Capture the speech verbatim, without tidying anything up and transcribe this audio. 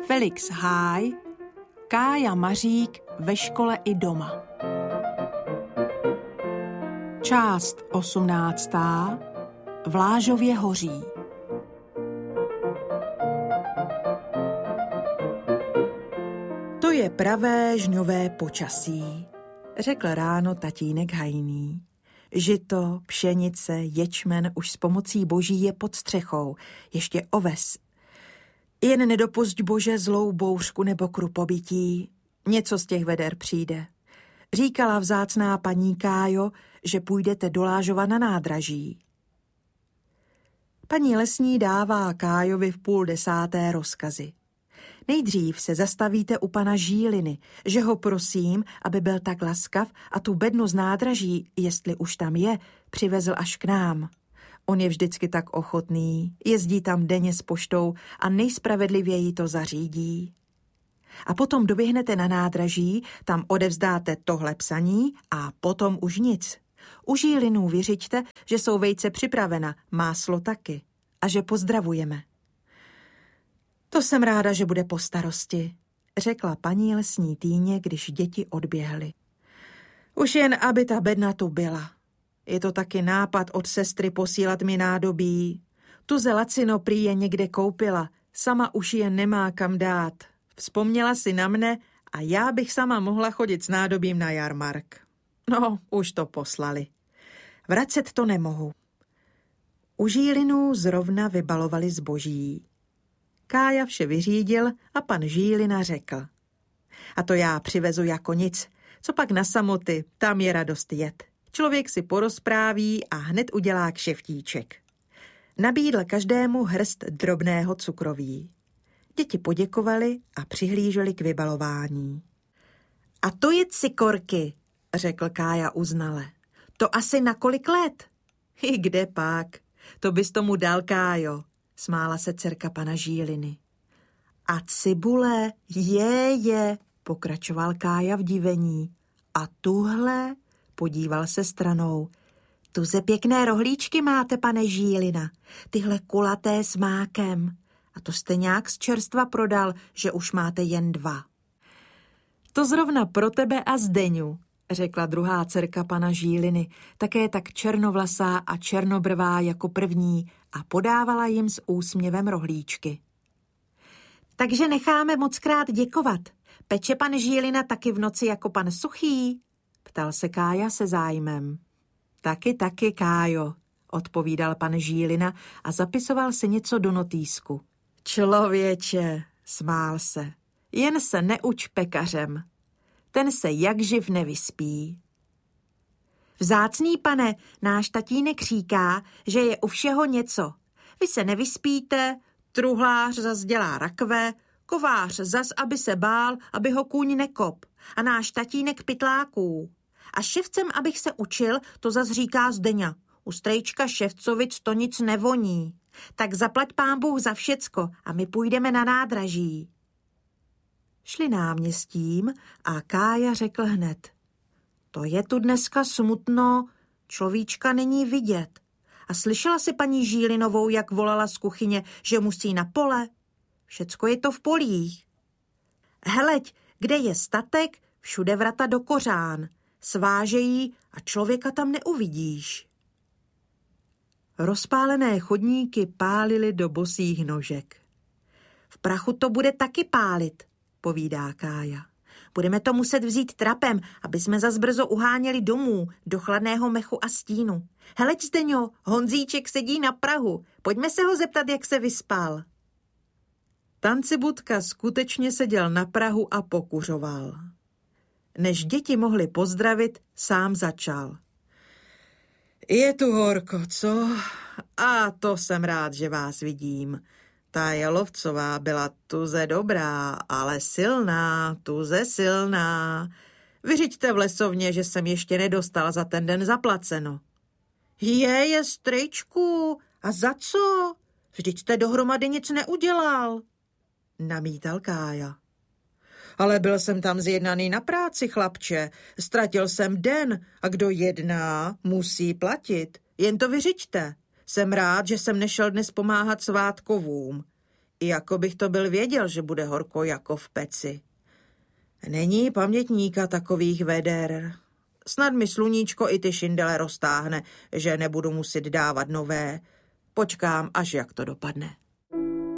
Felix Háj, Kája Mařík ve škole i doma. Část osmnáctá. Vlážově hoří. To je pravé žňové počasí, řekl ráno tatínek Hajný. Žito, pšenice, ječmen už s pomocí boží je pod střechou, ještě oves. Jen nedopusť Bože zlou bouřku nebo krupobytí. Něco z těch veder přijde. Říkala vzácná paní Kájo, že půjdete do Lážova na nádraží. Paní lesní dává Kájovi v půl desáté rozkazy. Nejdřív se zastavíte u pana Žíliny, že ho prosím, aby byl tak laskav a tu bednu z nádraží, jestli už tam je, přivezl až k nám. On je vždycky tak ochotný, jezdí tam denně s poštou a nejspravedlivěji to zařídí. A potom doběhnete na nádraží, tam odevzdáte tohle psaní a potom už nic. U Žílinů vyřiďte, že jsou vejce připravena, máslo taky a že pozdravujeme. To jsem ráda, že bude po starosti, řekla paní lesní Týně, když děti odběhly. Už jen, aby ta bedna tu byla. Je to taky nápad od sestry posílat mi nádobí. Tu ze lacino prý je někde koupila, sama už je nemá kam dát. Vzpomněla si na mne a já bych sama mohla chodit s nádobím na jarmark. No, už to poslali. Vracet to nemohu. U Žílinů zrovna vybalovali zboží. Kája vše vyřídil a pan Žílina řekl. A to já přivezu jako nic. Co pak na samoty, tam je radost jet. Člověk si porozpráví a hned udělá kšeftíček. Nabídl každému hrst drobného cukroví. Děti poděkovali a přihlíželi k vybalování. A to je cikorky, řekl Kája uznale. To asi na kolik let? I kde pak? To bys tomu dal, Kájo, smála se dcerka pana Žíliny. A cibule, je, je, pokračoval Kája v divení. A tuhle, podíval se stranou. Tu ze pěkné rohlíčky máte, pane Žílina, tyhle kulaté s mákem. A to jste nějak z čerstva prodal, že už máte jen dva. To zrovna pro tebe a Zdeňu, řekla druhá dcerka pana Žíliny, také tak černovlasá a černobrvá jako první a podávala jim s úsměvem rohlíčky. Takže necháme mockrát děkovat. Peče pan Žílina taky v noci jako pan Suchý? Ptal se Kája se zájmem. Taky, taky, Kájo, odpovídal pan Žílina a zapisoval si něco do notýsku. Člověče, smál se, jen se neuč pekařem. Ten se jak živ nevyspí. Vzácný pane, náš tatínek říká, že je u všeho něco. Vy se nevyspíte, truhlář zas dělá rakve, kovář zas, aby se bál, aby ho kůň nekop. A náš tatínek pytláků. A ševcem, abych se učil, to zas říká Zdeňa. U strejčka Ševcovic to nic nevoní. Tak zaplať pán Bůh za všecko a my půjdeme na nádraží. Šli náměstím a Kája řekl hned. To je tu dneska smutno, človíčka není vidět. A slyšela si paní Žílinovou, jak volala z kuchyně, že musí na pole? Všecko je to v polích. Heleď, kde je statek, všude vrata do kořán. Svážejí a člověka tam neuvidíš. Rozpálené chodníky pálily do bosých nožek. V prachu to bude taky pálit, povídá Kája. Budeme to muset vzít trapem, aby jsme zas brzo uháněli domů, do chladného mechu a stínu. Heleď, Zdeňo, Honzíček sedí na prahu. Pojďme se ho zeptat, jak se vyspal. Tancibudka skutečně seděl na prahu a pokuřoval. Než děti mohli pozdravit, sám začal. Je tu horko, co? A to jsem rád, že vás vidím. Ta Jalovcová byla tuze dobrá, ale silná, tuze silná. Vyřiďte v lesovně, že jsem ještě nedostal za ten den zaplaceno. Je, je, strejčku, a za co? Vždyť jste dohromady nic neudělal, namítal Kája. Ale byl jsem tam zjednaný na práci, chlapče. Ztratil jsem den a kdo jedná, musí platit. Jen to vyřiďte. Jsem rád, že jsem nešel dnes pomáhat svátkovům. Jako bych to byl věděl, že bude horko jako v peci. Není pamětníka takových veder. Snad mi sluníčko i ty šindele roztáhne, že nebudu muset dávat nové. Počkám, až jak to dopadne.